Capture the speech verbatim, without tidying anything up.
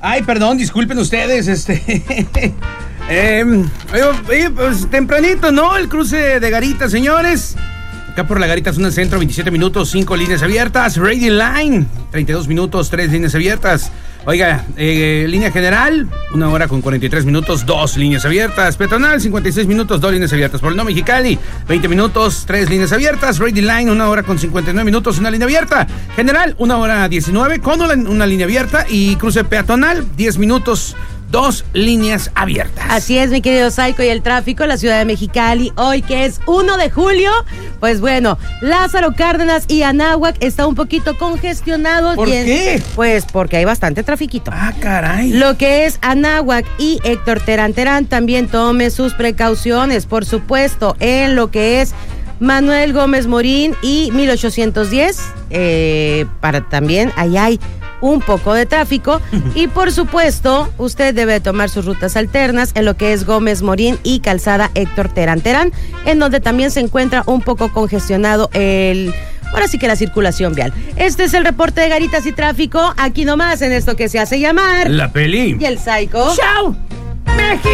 Ay, perdón, disculpen ustedes, este... eh, eh, pues tempranito, ¿no? El cruce de Garita, señores. Acá por la Garita Zona Centro, veintisiete minutos, cinco líneas abiertas. Radio Line, treinta y dos minutos, tres líneas abiertas. Oiga, eh, línea general, una hora con cuarenta y tres minutos, dos líneas abiertas. Peatonal, cincuenta y seis minutos, dos líneas abiertas. Por el no Mexicali, veinte minutos, tres líneas abiertas. Radio Line, una hora con cincuenta y nueve minutos, una línea abierta. General, una hora diecinueve con una, una línea abierta. Y cruce peatonal, diez minutos, dos líneas abiertas. Así es, mi querido Psycho, y el tráfico en la ciudad de Mexicali, hoy que es uno de julio, pues bueno, Lázaro Cárdenas y Anáhuac está un poquito congestionado. ¿Por en, qué? Pues porque hay bastante trafiquito. Ah, caray. Lo que es Anáhuac y Héctor Terán Terán, también tome sus precauciones, por supuesto, en lo que es Manuel Gómez Morín y mil ochocientos diez, eh, para también, ahí hay un poco de tráfico. Y por supuesto, usted debe tomar sus rutas alternas en lo que es Gómez Morín y Calzada Héctor Terán Terán, en donde también se encuentra un poco congestionado el... Ahora sí que la circulación vial. Este es el reporte de Garitas y Tráfico, aquí nomás en esto que se hace llamar... La Peli. Y el Psycho. ¡Chao! ¡México!